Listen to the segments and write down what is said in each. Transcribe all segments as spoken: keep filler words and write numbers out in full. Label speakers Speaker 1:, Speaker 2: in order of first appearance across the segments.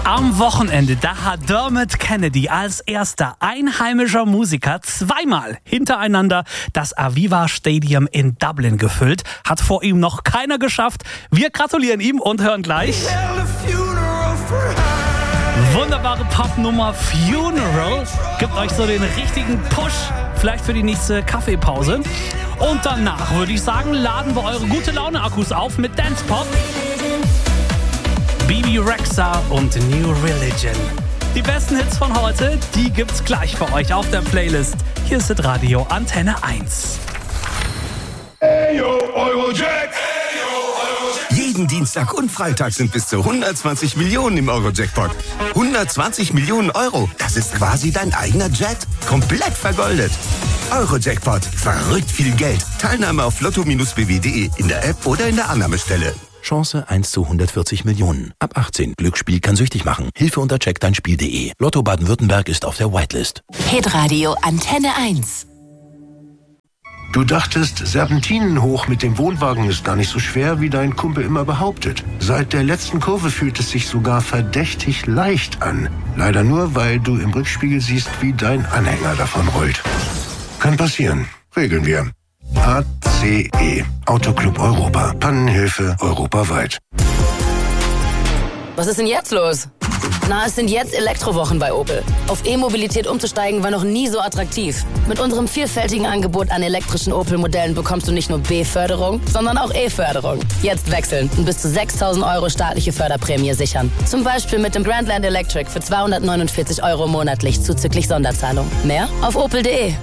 Speaker 1: Am Wochenende, da hat Dermot Kennedy als erster einheimischer Musiker zweimal hintereinander das Aviva Stadium in Dublin gefüllt. Hat vor ihm noch keiner geschafft. Wir gratulieren ihm und hören gleich. Wunderbare Popnummer Funeral. Gibt euch so den richtigen Push, vielleicht für die nächste Kaffeepause. Und danach würde ich sagen, laden wir eure gute Laune-Akkus auf mit Dance Pop. Bebe Rexha und New Religion. Die besten Hits von heute, die gibt's gleich für euch auf der Playlist. Hier ist Radio Antenne eins.
Speaker 2: Hey yo, Eurojack! Jeden Dienstag und Freitag sind bis zu hundertzwanzig Millionen im Euro-Jackpot. hundertzwanzig Millionen Euro, das ist quasi dein eigener Jet. Komplett vergoldet. Euro-Jackpot, verrückt viel Geld. Teilnahme auf lotto b w punkt de in der App oder in der Annahmestelle.
Speaker 3: Chance eins zu hundertvierzig Millionen. Ab achtzehn. Glücksspiel kann süchtig machen. Hilfe unter check dein Spiel punkt de. Lotto Baden-Württemberg ist auf der Whitelist.
Speaker 4: Hitradio Antenne eins.
Speaker 5: Du dachtest, Serpentinen hoch mit dem Wohnwagen ist gar nicht so schwer, wie dein Kumpel immer behauptet. Seit der letzten Kurve fühlt es sich sogar verdächtig leicht an. Leider nur, weil du im Rückspiegel siehst, wie dein Anhänger davon rollt. Kann passieren. Regeln wir. A C E. Autoclub Europa. Pannenhilfe europaweit.
Speaker 6: Was ist denn jetzt los? Na, es sind jetzt Elektrowochen bei Opel. Auf E-Mobilität umzusteigen war noch nie so attraktiv. Mit unserem vielfältigen Angebot an elektrischen Opel-Modellen bekommst du nicht nur B-Förderung, sondern auch E-Förderung. Jetzt wechseln und bis zu sechstausend Euro staatliche Förderprämie sichern. Zum Beispiel mit dem Grandland Electric für zweihundertneunundvierzig Euro monatlich zuzüglich Sonderzahlung. Mehr auf opel punkt de.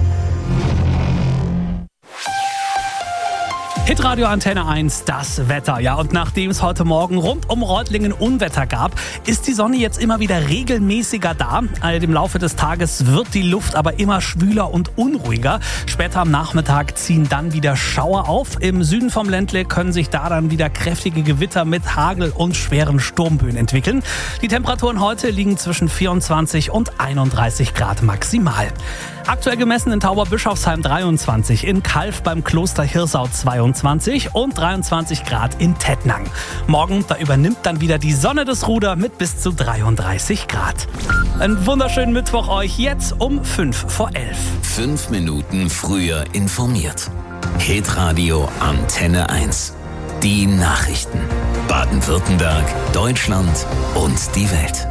Speaker 1: Hitradio Antenne eins, das Wetter. Ja, und nachdem es heute Morgen rund um Reutlingen Unwetter gab, ist die Sonne jetzt immer wieder regelmäßiger da. Also im Laufe des Tages wird die Luft aber immer schwüler und unruhiger. Später am Nachmittag ziehen dann wieder Schauer auf. Im Süden vom Ländle können sich da dann wieder kräftige Gewitter mit Hagel und schweren Sturmböen entwickeln. Die Temperaturen heute liegen zwischen vierundzwanzig und einunddreißig Grad maximal. Aktuell gemessen in Tauberbischofsheim dreiundzwanzig, in Calw beim Kloster Hirsau zweiundzwanzig und dreiundzwanzig Grad in Tettnang. Morgen, da übernimmt dann wieder die Sonne das Ruder mit bis zu dreiunddreißig Grad. Einen wunderschönen Mittwoch euch, jetzt um fünf vor elf.
Speaker 4: Fünf Minuten früher informiert. Hitradio Antenne eins. Die Nachrichten. Baden-Württemberg, Deutschland und die Welt.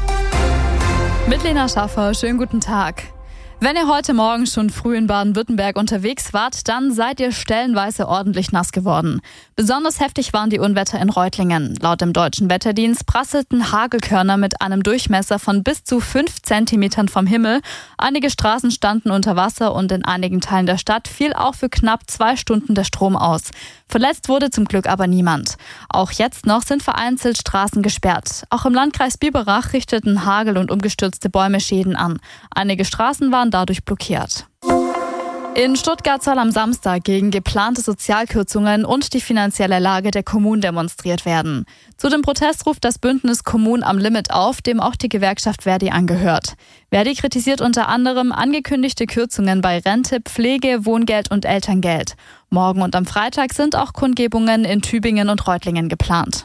Speaker 7: Mit Lena Schaffer, schönen guten Tag. Wenn ihr heute Morgen schon früh in Baden-Württemberg unterwegs wart, dann seid ihr stellenweise ordentlich nass geworden. Besonders heftig waren die Unwetter in Reutlingen. Laut dem Deutschen Wetterdienst prasselten Hagelkörner mit einem Durchmesser von bis zu fünf Zentimetern vom Himmel. Einige Straßen standen unter Wasser und in einigen Teilen der Stadt fiel auch für knapp zwei Stunden der Strom aus. Verletzt wurde zum Glück aber niemand. Auch jetzt noch sind vereinzelt Straßen gesperrt. Auch im Landkreis Biberach richteten Hagel und umgestürzte Bäume Schäden an. Einige Straßen waren dadurch blockiert. In Stuttgart soll am Samstag gegen geplante Sozialkürzungen und die finanzielle Lage der Kommunen demonstriert werden. Zu dem Protest ruft das Bündnis Kommunen am Limit auf, dem auch die Gewerkschaft Verdi angehört. Verdi kritisiert unter anderem angekündigte Kürzungen bei Rente, Pflege, Wohngeld und Elterngeld. Morgen und am Freitag sind auch Kundgebungen in Tübingen und Reutlingen geplant.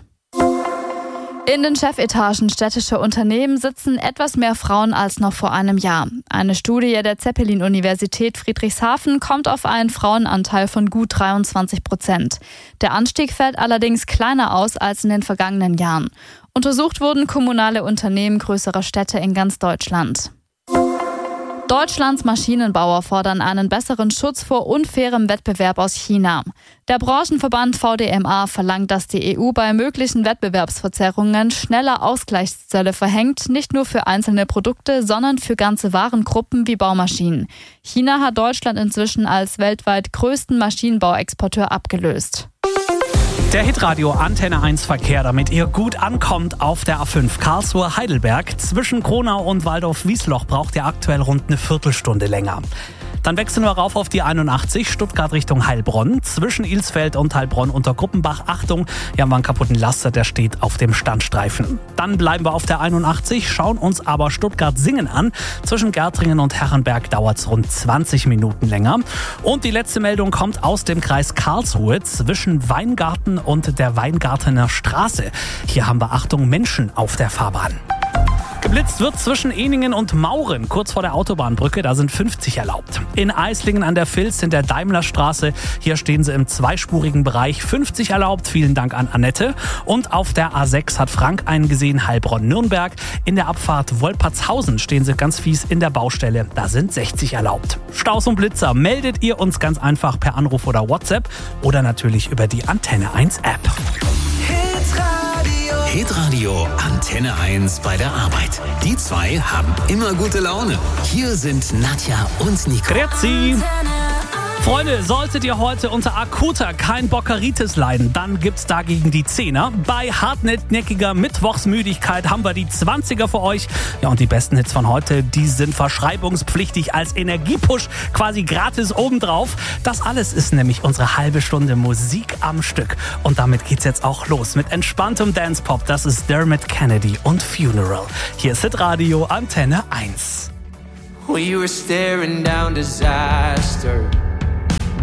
Speaker 7: In den Chefetagen städtischer Unternehmen sitzen etwas mehr Frauen als noch vor einem Jahr. Eine Studie der Zeppelin-Universität Friedrichshafen kommt auf einen Frauenanteil von gut dreiundzwanzig Prozent. Der Anstieg fällt allerdings kleiner aus als in den vergangenen Jahren. Untersucht wurden kommunale Unternehmen größerer Städte in ganz Deutschland. Deutschlands Maschinenbauer fordern einen besseren Schutz vor unfairem Wettbewerb aus China. Der Branchenverband V D M A verlangt, dass die E U bei möglichen Wettbewerbsverzerrungen schneller Ausgleichszölle verhängt, nicht nur für einzelne Produkte, sondern für ganze Warengruppen wie Baumaschinen. China hat Deutschland inzwischen als weltweit größten Maschinenbauexporteur abgelöst.
Speaker 1: Der Hitradio Antenne eins Verkehr, damit ihr gut ankommt auf der A fünf Karlsruhe-Heidelberg. Zwischen Kronau und Waldorf-Wiesloch braucht ihr aktuell rund eine Viertelstunde länger. Dann wechseln wir rauf auf die einundachtzig, Stuttgart Richtung Heilbronn. Zwischen Ilsfeld und Heilbronn unter Gruppenbach. Achtung, hier haben wir einen kaputten Laster, der steht auf dem Standstreifen. Dann bleiben wir auf der einundachtzig, schauen uns aber Stuttgart-Singen an. Zwischen Gärtringen und Herrenberg dauert es rund zwanzig Minuten länger. Und die letzte Meldung kommt aus dem Kreis Karlsruhe zwischen Weingarten und der Weingartener Straße. Hier haben wir, Achtung, Menschen auf der Fahrbahn. Geblitzt wird zwischen Eningen und Mauren, kurz vor der Autobahnbrücke, da sind fünfzig erlaubt. In Eislingen an der Vilz in der Daimlerstraße, hier stehen sie im zweispurigen Bereich, fünfzig erlaubt, vielen Dank an Annette. Und auf der A sechs hat Frank einen gesehen, Heilbronn-Nürnberg. In der Abfahrt Wolpertshausen stehen sie ganz fies in der Baustelle, da sind sechzig erlaubt. Staus und Blitzer meldet ihr uns ganz einfach per Anruf oder WhatsApp oder natürlich über die Antenne eins App.
Speaker 4: Hitradio Antenne eins bei der Arbeit. Die zwei haben immer gute Laune. Hier sind Nadja und Nico.
Speaker 1: Grüezi. Freunde, solltet ihr heute unter akuter kein Bockeritis leiden, dann gibt's dagegen die Zehner. Bei hartnäckiger Mittwochsmüdigkeit haben wir die Zwanziger für euch. Ja, und die besten Hits von heute, die sind verschreibungspflichtig als Energiepush quasi gratis obendrauf. Das alles ist nämlich unsere halbe Stunde Musik am Stück. Und damit geht's jetzt auch los mit entspanntem Dance-Pop. Das ist Dermot Kennedy und Funeral. Hier ist Hitradio Antenne eins.
Speaker 8: We were staring down disaster.